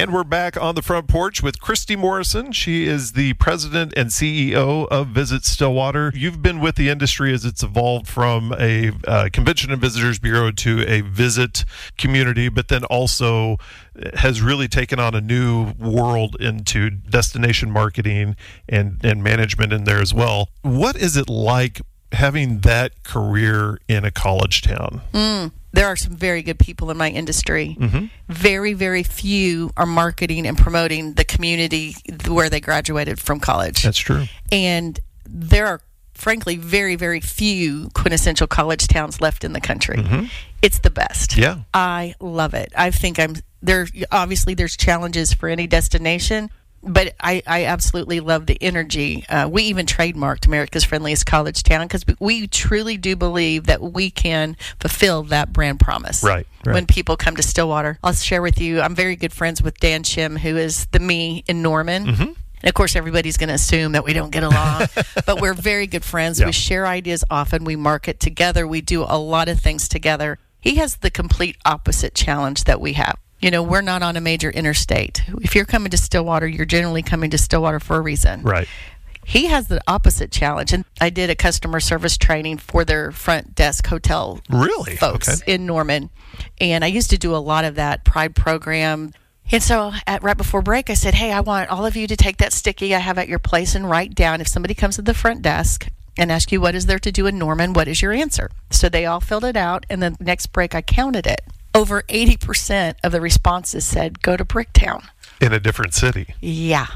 And we're back on the front porch with Christy Morrison. She is the president and CEO of Visit Stillwater. You've been with the industry as it's evolved from a Convention and Visitors Bureau to a visit community, but then also has really taken on a new world into destination marketing and management in there as well. What is it like having that career in a college town? There are some very good people in my industry. Mm-hmm. Very, very few are marketing and promoting the community where they graduated from college. That's true. And there are, frankly, very, very few quintessential college towns left in the country. Mm-hmm. It's the best. Yeah. I love it. I think obviously there's challenges for any destination, but I absolutely love the energy. We even trademarked America's Friendliest College Town because we truly do believe that we can fulfill that brand promise. Right. When people come to Stillwater. I'll share with you, I'm very good friends with Dan Shim, who is the me in Norman. Mm-hmm. And of course, everybody's going to assume that we don't get along, but we're very good friends. Yeah. We share ideas often. We market together. We do a lot of things together. He has the complete opposite challenge that we have. You know, we're not on a major interstate. If you're coming to Stillwater, you're generally coming to Stillwater for a reason. Right. He has the opposite challenge. And I did a customer service training for their front desk hotel Really? folks Okay. in Norman. And I used to do a lot of that Pride program. And so right before break, I said, hey, I want all of you to take that sticky I have at your place and write down, if somebody comes to the front desk and asks you what is there to do in Norman, what is your answer? So they all filled it out. And then next break, I counted it. Over 80% of the responses said, go to Bricktown. In a different city. Yeah.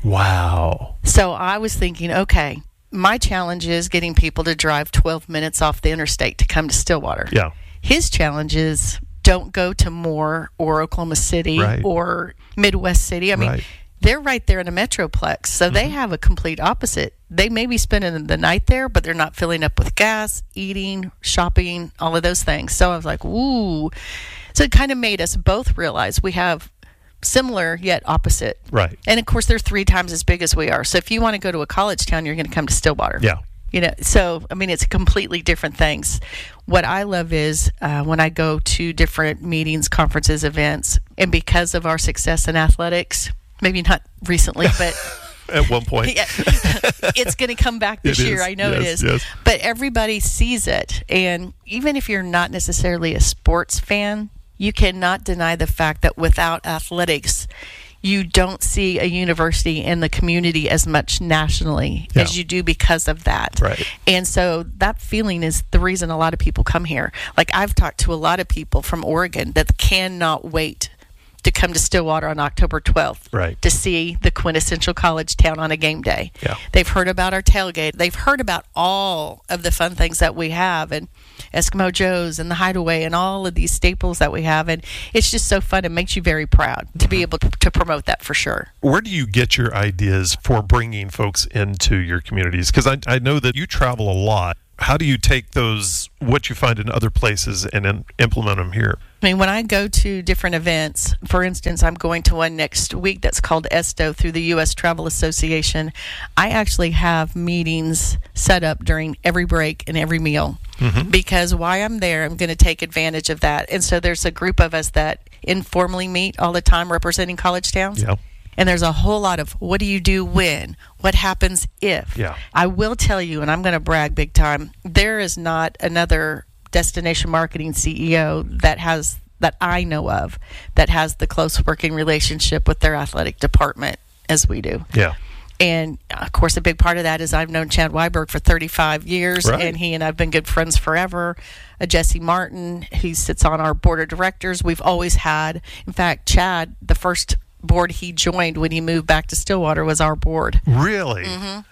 Wow. So I was thinking, okay, my challenge is getting people to drive 12 minutes off the interstate to come to Stillwater. Yeah. His challenge is don't go to Moore or Oklahoma City Right. or Midwest City. I mean, Right. they're right there in a metroplex, so they have a complete opposite. They may be spending the night there, but they're not filling up with gas, eating, shopping, all of those things. So I was like, ooh. So it kind of made us both realize we have similar yet opposite. Right. And of course, they're 3 times as big as we are. So if you want to go to a college town, you're going to come to Stillwater. Yeah. You know, so I mean, it's completely different things. What I love is when I go to different meetings, conferences, events, and because of our success in athletics, maybe not recently, but At one point. yeah, it's going to come back this It year. is. I know Yes, it is. yes. But everybody sees it. And even if you're not necessarily a sports fan, you cannot deny the fact that without athletics, you don't see a university in the community as much nationally Yeah. as you do because of that. Right. And so that feeling is the reason a lot of people come here. Like I've talked to a lot of people from Oregon that cannot wait to come to Stillwater on October 12th Right. to see the quintessential college town on a game day. Yeah. They've heard about our tailgate. They've heard about all of the fun things that we have and Eskimo Joe's and the Hideaway and all of these staples that we have. And it's just so fun. It makes you very proud to be able to promote that for sure. Where do you get your ideas for bringing folks into your communities? Because I know that you travel a lot. How do you take those, what you find in other places, and then implement them here? I mean, when I go to different events, for instance, I'm going to one next week that's called ESTO through the U.S. Travel Association. I actually have meetings set up during every break and every meal because while I'm there, I'm going to take advantage of that. And so there's a group of us that informally meet all the time representing college towns. Yeah. And there's a whole lot of what do you do when? What happens if? Yeah. I will tell you, and I'm going to brag big time, there is not another destination marketing CEO that I know of that has the close working relationship with their athletic department as we do. Yeah. And of course, a big part of that is I've known Chad Weiberg for 35 years, Right. and he and I've been good friends forever. Jesse Martin, he sits on our board of directors. We've always had, in fact, Chad, the first board he joined when he moved back to Stillwater was our board. Really?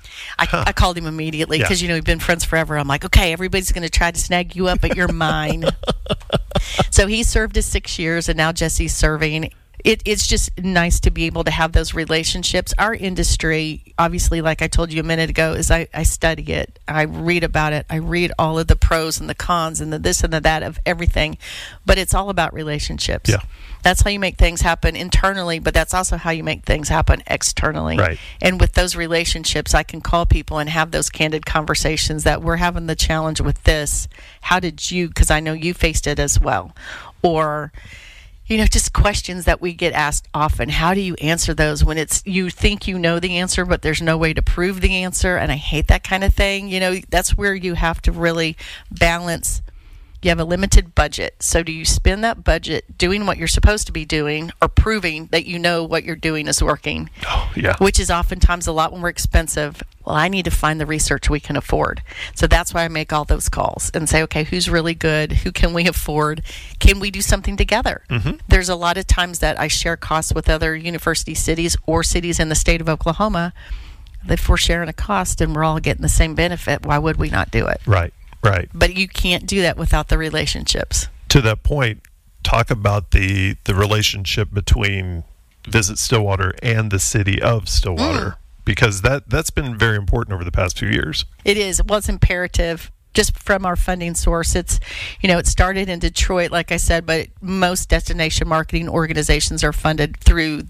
I called him immediately because, we've been friends forever. I'm like, okay, everybody's going to try to snag you up, but you're mine. So he served his 6 years, and now Jesse's serving. It's just nice to be able to have those relationships. Our industry, obviously, like I told you a minute ago, is I study it. I read about it. I read all of the pros and the cons and the this and the that of everything. But it's all about relationships. Yeah. That's how you make things happen internally, but that's also how you make things happen externally. Right. And with those relationships, I can call people and have those candid conversations that we're having the challenge with this. How did you, because I know you faced it as well. Or, just questions that we get asked often. How do you answer those when you think you know the answer, but there's no way to prove the answer? And I hate that kind of thing. That's where you have to really balance. You have a limited budget. So do you spend that budget doing what you're supposed to be doing or proving that you know what you're doing is working? Oh, yeah. Which is oftentimes a lot more expensive. Well, I need to find the research we can afford. So that's why I make all those calls and say, okay, who's really good? Who can we afford? Can we do something together? Mm-hmm. There's a lot of times that I share costs with other university cities or cities in the state of Oklahoma. If we're sharing a cost and we're all getting the same benefit, why would we not do it? Right. But you can't do that without the relationships. To that point, talk about the relationship between Visit Stillwater and the city of Stillwater, because that's been very important over the past few years. It is. Well, it's imperative. Just from our funding source, it started in Detroit, like I said, but most destination marketing organizations are funded through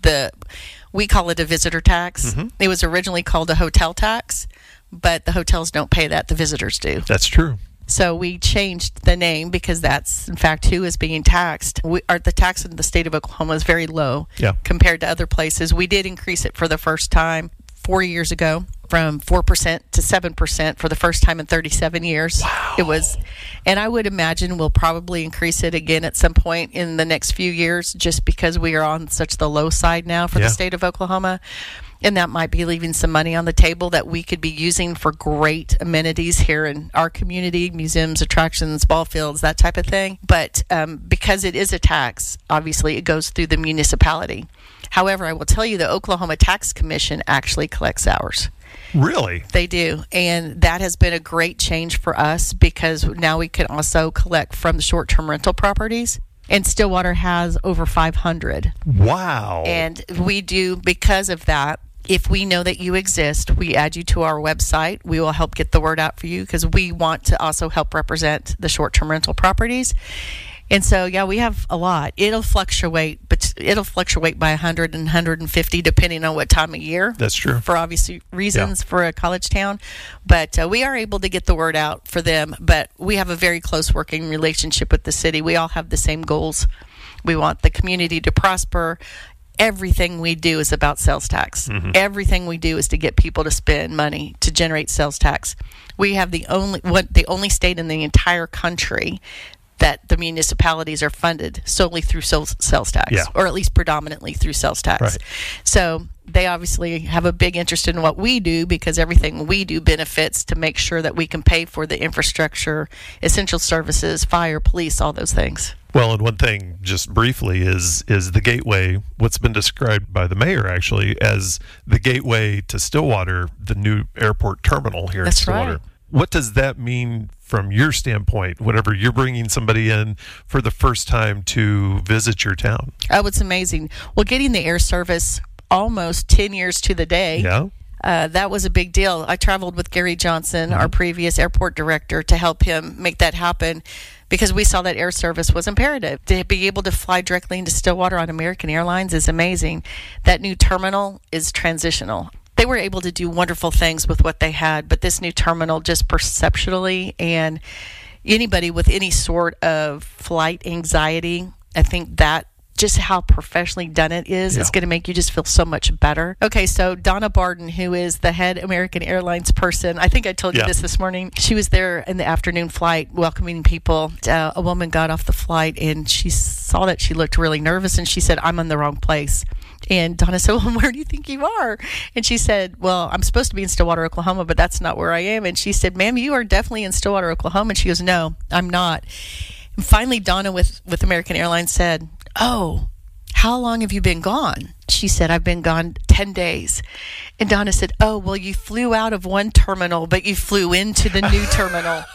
we call it a visitor tax. Mm-hmm. It was originally called a hotel tax, but the hotels don't pay that, the visitors do. That's true. So we changed the name because that's, in fact, who is being taxed. The tax in the state of Oklahoma is very low compared to other places. We did increase it for the first time 4 years ago from 4% to 7% for the first time in 37 years. Wow. It was, and I would imagine we'll probably increase it again at some point in the next few years just because we are on such the low side now for the state of Oklahoma. And that might be leaving some money on the table that we could be using for great amenities here in our community, museums, attractions, ball fields, that type of thing. But because it is a tax, obviously it goes through the municipality. However, I will tell you the Oklahoma Tax Commission actually collects ours. Really? They do. And that has been a great change for us because now we can also collect from the short-term rental properties. And Stillwater has over 500. Wow. And we do, because of that, if we know that you exist, we add you to our website. We will help get the word out for you because we want to also help represent the short-term rental properties. And so, we have a lot. It'll fluctuate, but it'll fluctuate by 100 and 150 depending on what time of year. That's true. For obvious reasons for a college town. But we are able to get the word out for them. But we have a very close working relationship with the city. We all have the same goals. We want the community to prosper. Everything we do is about sales tax. Mm-hmm. Everything we do is to get people to spend money to generate sales tax. We have the only state in the entire country that the municipalities are funded solely through sales tax, or at least predominantly through sales tax. Right. So they obviously have a big interest in what we do because everything we do benefits to make sure that we can pay for the infrastructure, essential services, fire, police, all those things. Well, and one thing, just briefly, is the gateway, what's been described by the mayor, actually, as the gateway to Stillwater, the new airport terminal here in Stillwater. Right. What does that mean from your standpoint, whenever you're bringing somebody in for the first time to visit your town? Oh, it's amazing. Well, getting the air service almost 10 years to the day. Yeah. That was a big deal. I traveled with Gary Johnson, our previous airport director, to help him make that happen because we saw that air service was imperative. To be able to fly directly into Stillwater on American Airlines is amazing. That new terminal is transitional. They were able to do wonderful things with what they had, but this new terminal just perceptually, and anybody with any sort of flight anxiety, I think that just how professionally done it is, it's going to make you just feel so much better. Okay, so Donna Barden, who is the head American Airlines person, I think I told you this morning. She was there in the afternoon flight welcoming people. A woman got off the flight and she saw that she looked really nervous and she said, "I'm in the wrong place." And Donna said, "Well, where do you think you are?" And she said, "Well, I'm supposed to be in Stillwater, Oklahoma, but that's not where I am." And she said, "Ma'am, you are definitely in Stillwater, Oklahoma." And she goes, "No, I'm not." And finally, Donna with American Airlines said, "Oh, how long have you been gone?" She said, "I've been gone 10 days. And Donna said, "Oh, well, you flew out of one terminal, but you flew into the new terminal."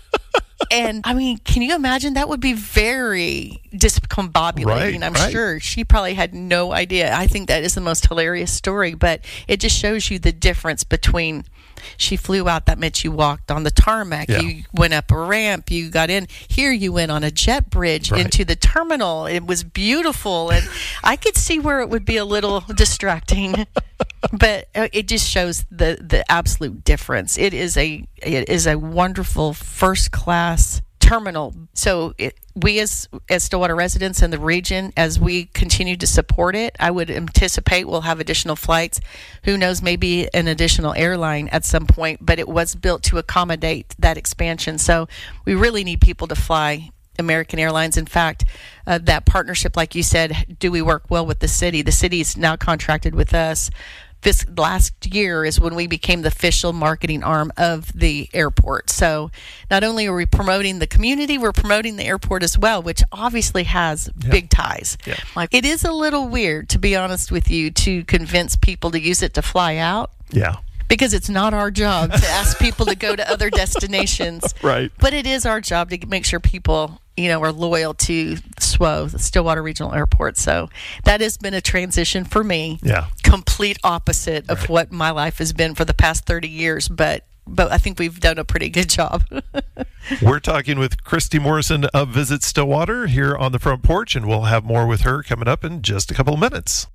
And I mean, can you imagine? That would be very discombobulating. I'm sure she probably had no idea. I think that is the most hilarious story, but it just shows you the difference between she flew out. That meant you walked on the tarmac. Yeah. You went up a ramp. You got in. Here you went on a jet bridge into the terminal. It was beautiful. And I could see where it would be a little distracting. But it just shows the absolute difference. It is a wonderful first class terminal. So we as Stillwater residents in the region, as we continue to support it, I would anticipate we'll have additional flights. Who knows, maybe an additional airline at some point, but it was built to accommodate that expansion. So we really need people to fly American Airlines. In fact, that partnership, like you said, do we work well with the city? The city is now contracted with us. This last year is when we became the official marketing arm of the airport. So not only are we promoting the community, we're promoting the airport as well, which obviously has big ties. Yeah. Like, it is a little weird, to be honest with you, to convince people to use it to fly out. Yeah. Because it's not our job to ask people to go to other destinations. Right. But it is our job to make sure people, are loyal to SWO, the Stillwater Regional Airport. So that has been a transition for me. Yeah. Complete opposite of what my life has been for the past 30 years. But I think we've done a pretty good job. We're talking with Christy Morrison of Visit Stillwater here on the front porch, and we'll have more with her coming up in just a couple of minutes.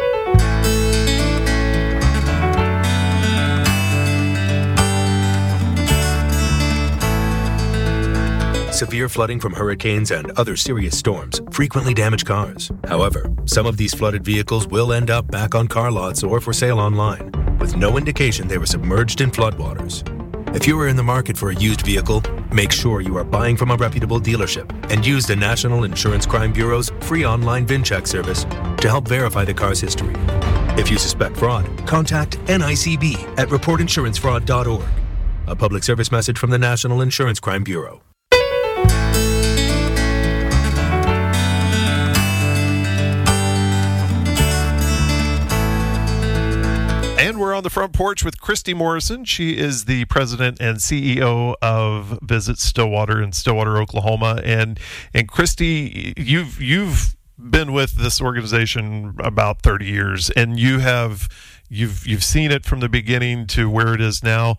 Severe flooding from hurricanes and other serious storms frequently damage cars. However, some of these flooded vehicles will end up back on car lots or for sale online, with no indication they were submerged in floodwaters. If you are in the market for a used vehicle, make sure you are buying from a reputable dealership and use the National Insurance Crime Bureau's free online VIN check service to help verify the car's history. If you suspect fraud, contact NICB at reportinsurancefraud.org. A public service message from the National Insurance Crime Bureau. And we're on the front porch with Christy Morrison. She is the president and CEO of Visit Stillwater in Stillwater, Oklahoma. And Christy, you've been with this organization about 30 years, and you've seen it from the beginning to where it is now.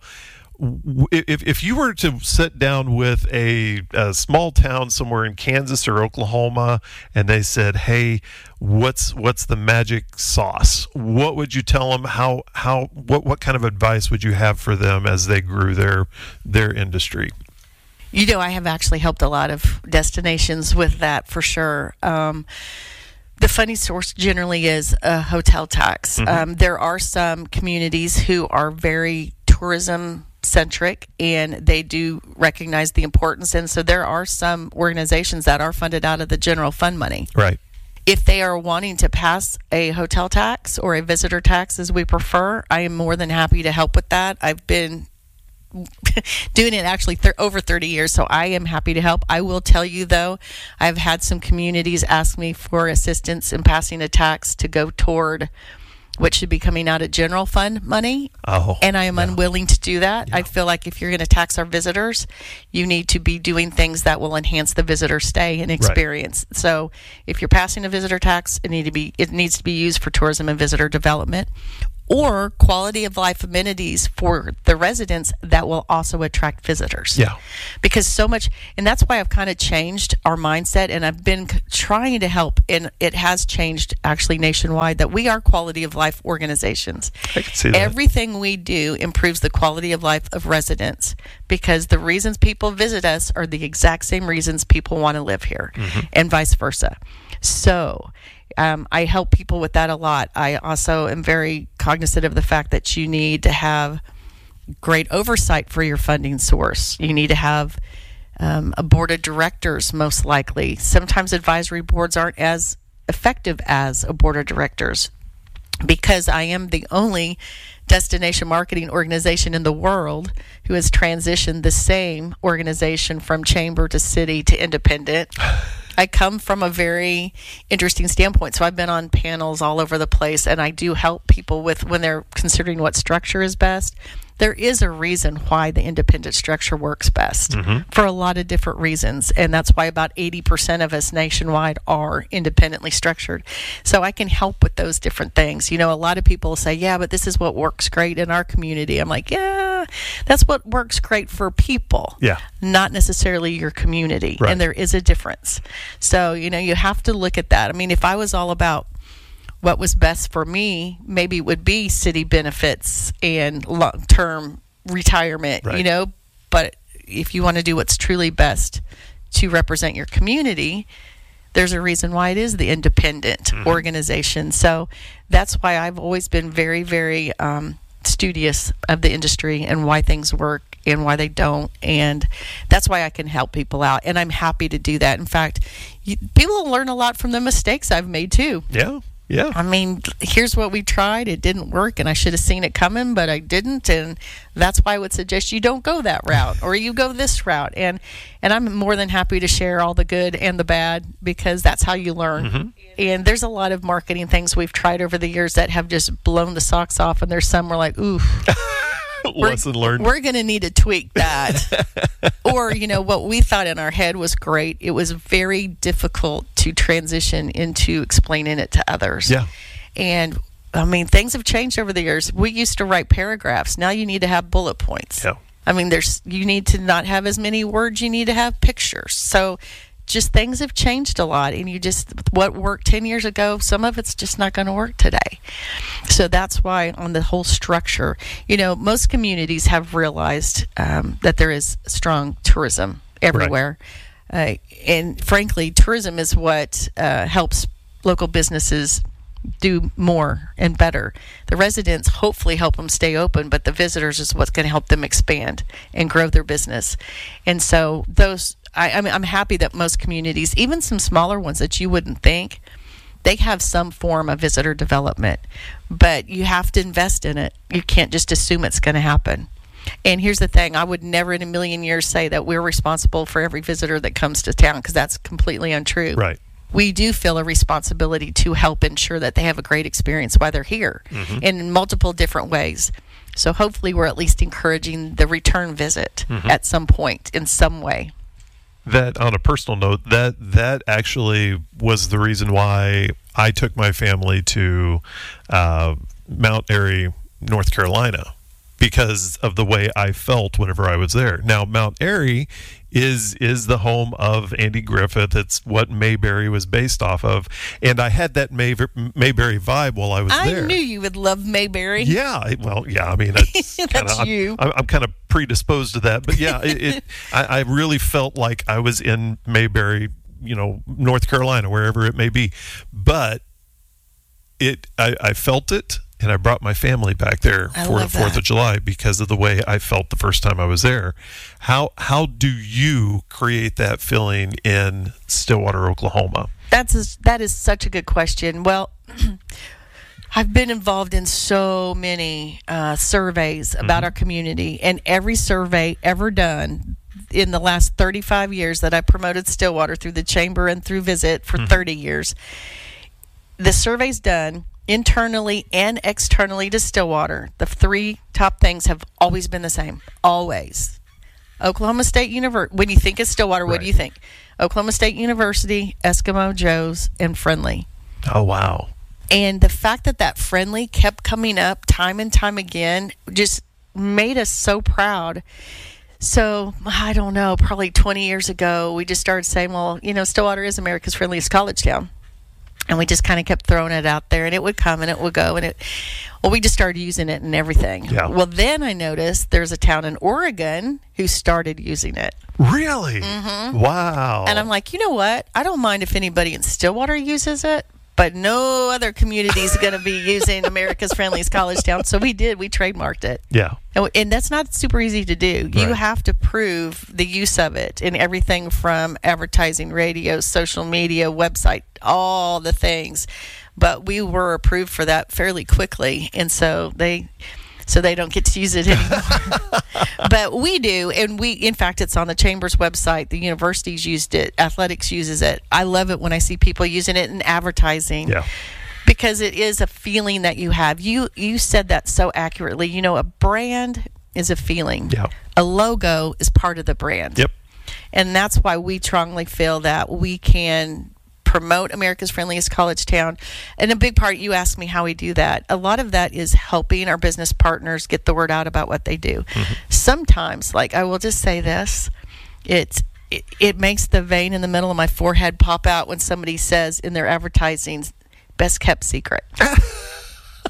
If you were to sit down with a small town somewhere in Kansas or Oklahoma, and they said, "Hey, what's the magic sauce?" What would you tell them? What kind of advice would you have for them as they grew their industry? I have actually helped a lot of destinations with that, for sure. The funding source generally is a hotel tax. Mm-hmm. There are some communities who are very tourism centric, and they do recognize the importance. And so there are some organizations that are funded out of the general fund money. Right. If they are wanting to pass a hotel tax or a visitor tax, as we prefer, I am more than happy to help with that. I've been doing it actually over 30 years, so I am happy to help. I will tell you, though, I've had some communities ask me for assistance in passing a tax to go toward what should be coming out of general fund money, and I am unwilling to do that. I feel like if you're going to tax our visitors, you need to be doing things that will enhance the visitor stay and experience. Right. So if you're passing a visitor tax, it needs to be used for tourism and visitor development, or quality of life amenities for the residents that will also attract visitors. Yeah. Because so much, and that's why I've kind of changed our mindset, and I've been trying to help, and it has changed actually nationwide, that we are quality of life organizations. I can see that. Everything we do improves the quality of life of residents, because the reasons people visit us are the exact same reasons people want to live here, and vice versa. So I help people with that a lot. I also am very cognizant of the fact that you need to have great oversight for your funding source. You need to have a board of directors, most likely. Sometimes advisory boards aren't as effective as a board of directors, because I am the only destination marketing organization in the world who has transitioned the same organization from chamber to city to independent. I come from a very interesting standpoint. So I've been on panels all over the place, and I do help people with when they're considering what structure is best. There is a reason why the independent structure works best for a lot of different reasons. And that's why about 80% of us nationwide are independently structured. So I can help with those different things. A lot of people say, yeah, but this is what works great in our community. I'm like, yeah, that's what works great for people, not necessarily your community. Right. And there is a difference. So, you have to look at that. I mean, if I was all about what was best for me, maybe it would be city benefits and long-term retirement, but if you want to do what's truly best to represent your community, there's a reason why it is the independent organization. So that's why I've always been very, very studious of the industry and why things work and why they don't. And that's why I can help people out. And I'm happy to do that. In fact, people will learn a lot from the mistakes I've made too. Yeah. Yeah. I mean, here's what we tried. It didn't work, and I should have seen it coming, but I didn't. And that's why I would suggest you don't go that route, or you go this route. And I'm more than happy to share all the good and the bad, because that's how you learn. And there's a lot of marketing things we've tried over the years that have just blown the socks off, and there's some we're like, ooh. Lesson learned. We're going to need to tweak that. Or, what we thought in our head was great. It was very difficult to transition into explaining it to others. Yeah. And, I mean, things have changed over the years. We used to write paragraphs. Now you need to have bullet points. Yeah. I mean, you need to not have as many words. You need to have pictures. So just things have changed a lot, and what worked 10 years ago, some of it's just not going to work today. So that's why on the whole structure, most communities have realized that there is strong tourism everywhere. Right. And frankly, tourism is what helps local businesses do more and better. The residents hopefully help them stay open, but the visitors is what's going to help them expand and grow their business. And so I'm happy that most communities, even some smaller ones that you wouldn't think, they have some form of visitor development. But you have to invest in it. You can't just assume it's going to happen. And here's the thing. I would never in a million years say that we're responsible for every visitor that comes to town, because that's completely untrue. Right. We do feel a responsibility to help ensure that they have a great experience while they're here in multiple different ways. So hopefully we're at least encouraging the return visit at some point in some way. That, on a personal note, that actually was the reason why I took my family to Mount Airy, North Carolina, because of the way I felt whenever I was there. Now, Mount Airy is the home of Andy Griffith. It's what Mayberry was based off of, and I had that Mayberry vibe while I was there. I knew you would love Mayberry. Yeah, well, yeah. I mean, that's you. I'm kind of predisposed to that, but yeah, I really felt like I was in Mayberry, North Carolina, wherever it may be. But I felt it. And I brought my family back there for the 4th of July because of the way I felt the first time I was there. How do you create that feeling in Stillwater, Oklahoma? That is such a good question. Well, I've been involved in so many surveys about our community, and every survey ever done in the last 35 years that I promoted Stillwater through the Chamber and through Visit for 30 years, the surveys done internally and externally to Stillwater, the 3 top things have always been the same. Always. Oklahoma State University. When you think of Stillwater, what do you think? Oklahoma State University, Eskimo Joe's, and Friendly. Oh, wow. And the fact that Friendly kept coming up time and time again just made us so proud. So, I don't know, probably 20 years ago, we just started saying, well, Stillwater is America's friendliest college town. And we just kind of kept throwing it out there, and it would come and it would go. We just started using it and everything. Yeah. Well, then I noticed there's a town in Oregon who started using it. Really? Mm-hmm. Wow. And I'm like, you know what? I don't mind if anybody in Stillwater uses it, but no other community is going to be using America's friendliest college town. So we trademarked it. Yeah. And that's not super easy to do. You have to prove the use of it in everything from advertising, radio, social media, website, all the things. But we were approved for that fairly quickly, and so they don't get to use it anymore. But we do, and in fact, it's on the Chamber's website. The universities used it. Athletics uses it. I love it when I see people using it in advertising. Yeah. Because it is a feeling that you have. You said that so accurately. A brand is a feeling. Yeah. A logo is part of the brand. Yep. And that's why we strongly feel that we can promote America's friendliest college town. And a big part, you asked me how we do that. A lot of that is helping our business partners get the word out about what they do. Mm-hmm. Sometimes, I will just say this, it makes the vein in the middle of my forehead pop out when somebody says in their advertising, best kept secret.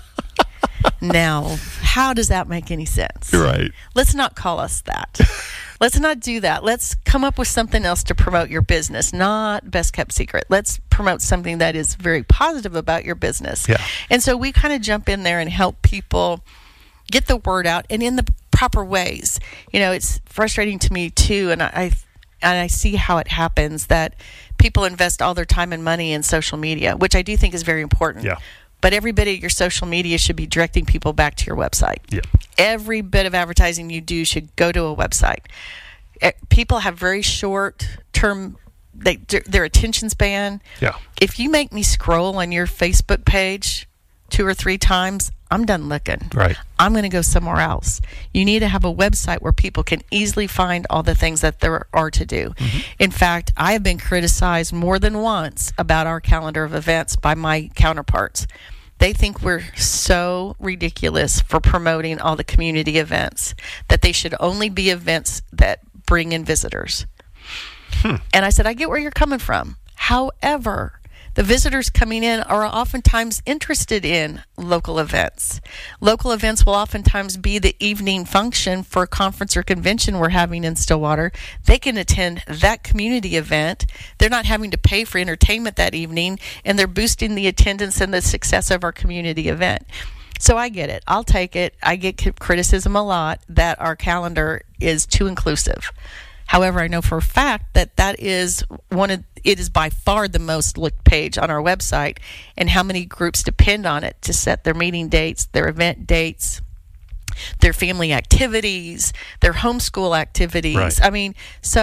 Now, how does that make any sense? Right. Let's not call us that. Let's not do that. Let's come up with something else to promote your business, not best kept secret. Let's promote something that is very positive about your business. Yeah. And so we kind of jump in there and help people get the word out and in the proper ways. It's frustrating to me too, and I see how it happens that people invest all their time and money in social media, which I do think is very important. Yeah. But every bit of your social media should be directing people back to your website. Yeah. Every bit of advertising you do should go to a website. People have very short term, their attention span. Yeah. If you make me scroll on your Facebook page 2 or 3 times, I'm done looking. Right. I'm going to go somewhere else. You need to have a website where people can easily find all the things that there are to do. Mm-hmm. In fact, I have been criticized more than once about our calendar of events by my counterparts. They think we're so ridiculous for promoting all the community events, that they should only be events that bring in visitors. And I said, I get where you're coming from. However, the visitors coming in are oftentimes interested in local events. Local events will oftentimes be the evening function for a conference or convention we're having in Stillwater. They can attend that community event. They're not having to pay for entertainment that evening, and they're boosting the attendance and the success of our community event. So I get it. I'll take it. I get criticism a lot that our calendar is too inclusive. However, I know for a fact that is it is by far the most looked page on our website, and how many groups depend on it to set their meeting dates, their event dates, their family activities, their homeschool activities. Right. I mean,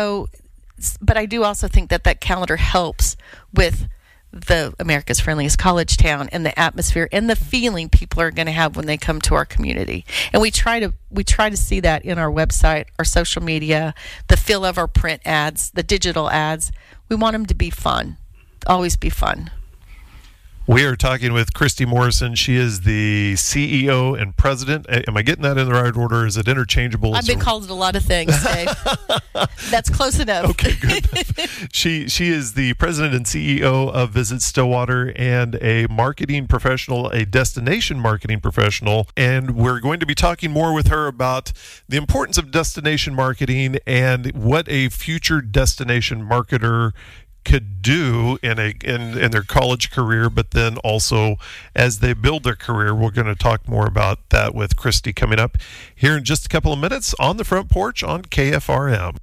but I do also think that calendar helps with the America's Friendliest College Town and the atmosphere and the feeling people are going to have when they come to our community. And we try to see that in our website, our social media, the feel of our print ads, the digital ads. We want them to be fun, always be fun. We are talking with Christy Morrison. She is the CEO and president. Am I getting that in the right order? Is it interchangeable? I've been called it a lot of things, Dave. That's close enough. Okay, good. She is the president and CEO of Visit Stillwater and a marketing professional, a destination marketing professional. And we're going to be talking more with her about the importance of destination marketing and what a future destination marketer could do in their college career, but then also as they build their career. We're going to talk more about that with Christy coming up here in just a couple of minutes on the Front Porch on KFRM.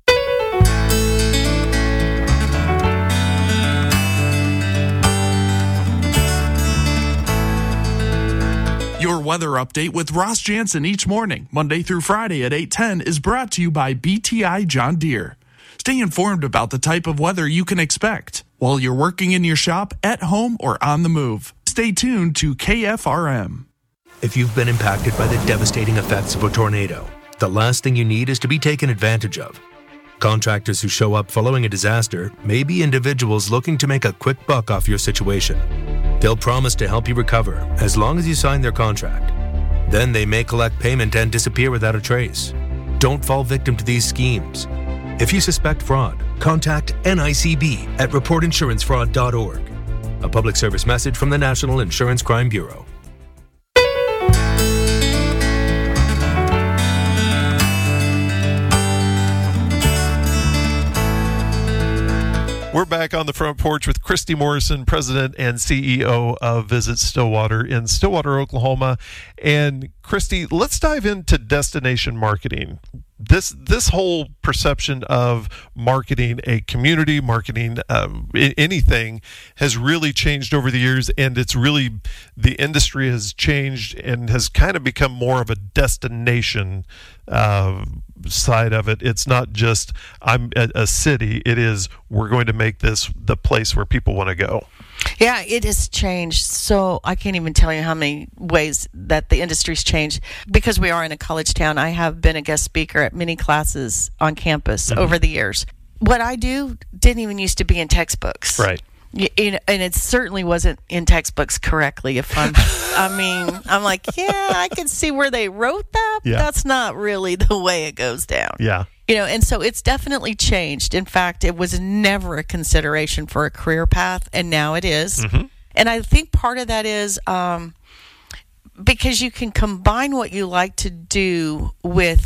Your weather update with Ross Jansen each morning, Monday through Friday at 8:10, is brought to you by BTI John Deere. Stay informed about the type of weather you can expect while you're working in your shop, at home, or on the move. Stay tuned to KFRM. If you've been impacted by the devastating effects of a tornado, the last thing you need is to be taken advantage of. Contractors who show up following a disaster may be individuals looking to make a quick buck off your situation. They'll promise to help you recover as long as you sign their contract. Then they may collect payment and disappear without a trace. Don't fall victim to these schemes. If you suspect fraud, contact NICB at reportinsurancefraud.org. A public service message from the National Insurance Crime Bureau. We're back on the Front Porch with Christy Morrison, president and CEO of Visit Stillwater in Stillwater, Oklahoma. And Christy, let's dive into destination marketing. This whole perception of marketing a community, marketing anything, has really changed over the years, and the industry has changed and has kind of become more of a destination side of it. It's not just I'm a city. It is we're going to make this the place where people want to go. Yeah, it has changed. So I can't even tell you how many ways that the industry's changed. Because we are in a college town, I have been a guest speaker at many classes on campus over the years. What I do didn't even used to be in textbooks. Right. And it certainly wasn't in textbooks correctly. I'm like, yeah, I can see where they wrote that, but that's not really the way it goes down. Yeah. And so it's definitely changed. In fact, it was never a consideration for a career path, and now it is. Mm-hmm. And I think part of that is because you can combine what you like to do with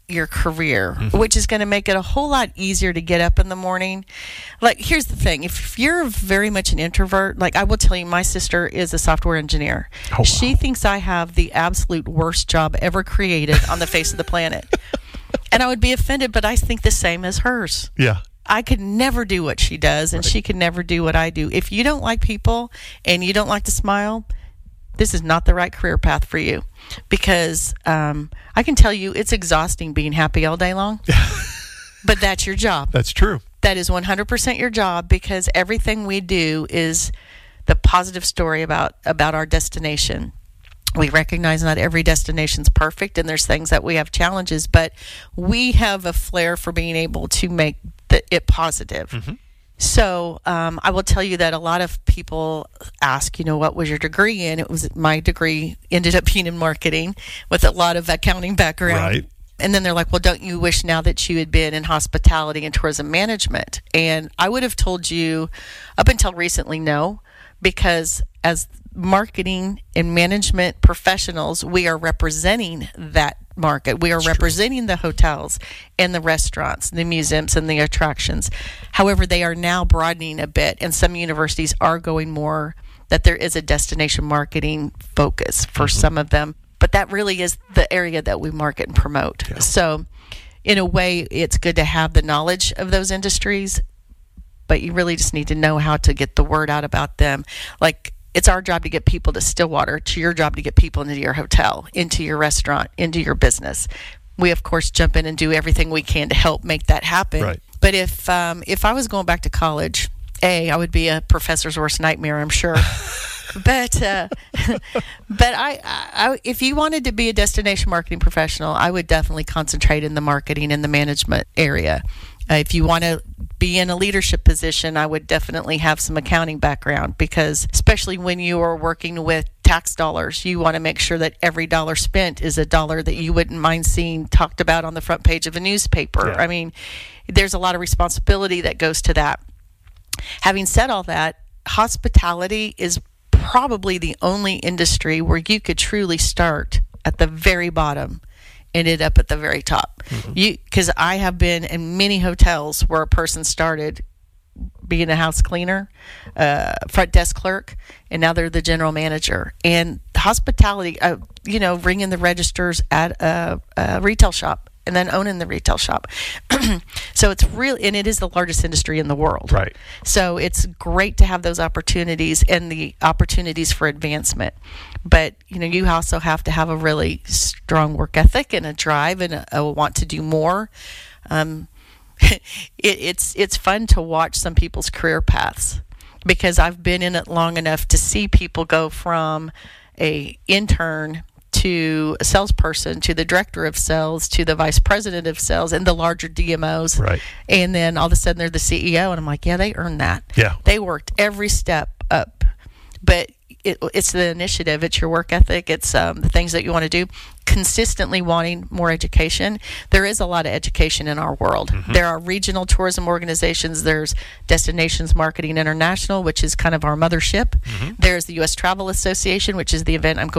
your career, which is going to make it a whole lot easier to get up in the morning. Like, here's the thing. If you're very much an introvert, like I will tell you, my sister is a software engineer. Oh, wow. She thinks I have the absolute worst job ever created on the face of the planet. And I would be offended, but I think the same as hers. Yeah. I could never do what she does, and she could never do what I do. If you don't like people and you don't like to smile, this is not the right career path for you, because I can tell you it's exhausting being happy all day long, but that's your job. That's true. That is 100% your job, because everything we do is the positive story about our destination. We recognize not every destination's perfect, and there's things that we have challenges, but we have a flair for being able to make it positive. Mm-hmm. So I will tell you that a lot of people ask, what was your degree in? My degree ended up being in marketing with a lot of accounting background. Right. And then they're like, well, don't you wish now that you had been in hospitality and tourism management? And I would have told you up until recently, no, because as marketing and management professionals, we are representing that market. We are representing the hotels and the restaurants, the museums and the attractions. However, they are now broadening a bit, and some universities are going more that there is a destination marketing focus for some of them. But that really is the area that we market and promote. Yeah. So in a way, it's good to have the knowledge of those industries, but you really just need to know how to get the word out about them. Like, it's our job to get people to Stillwater. It's your job to get people into your hotel, into your restaurant, into your business. We, of course, jump in and do everything we can to help make that happen. Right. But if I was going back to college, I would be a professor's worst nightmare, I'm sure. But I if you wanted to be a destination marketing professional, I would definitely concentrate in the marketing and the management area. If you want to be in a leadership position, I would definitely have some accounting background, because especially when you are working with tax dollars, you want to make sure that every dollar spent is a dollar that you wouldn't mind seeing talked about on the front page of a newspaper. Yeah. I mean, there's a lot of responsibility that goes to that. Having said all that, hospitality is probably the only industry where you could truly start at the very bottom and end up at the very top. Because I have been in many hotels where a person started being a house cleaner, front desk clerk, and now they're the general manager. And hospitality, ringing the registers at a retail shop and then owning the retail shop. So it's really, and it is the largest industry in the world. Right. So it's great to have those opportunities and the opportunities for advancement. But, you also have to have a really strong work ethic and a drive and a want to do more. It's fun to watch some people's career paths, because I've been in it long enough to see people go from a intern to a salesperson, to the director of sales, to the vice president of sales, and the larger DMOs. Right. And then all of a sudden they're the CEO, and I'm like, yeah, they earned that. Yeah. They worked every step up. But it's the initiative, it's your work ethic, it's the things that you want to do. Consistently wanting more education. There is a lot of education in our world. There are regional tourism organizations. There's Destinations Marketing International, which is kind of our mothership. There's the U.S. Travel Association, which is the event I'm going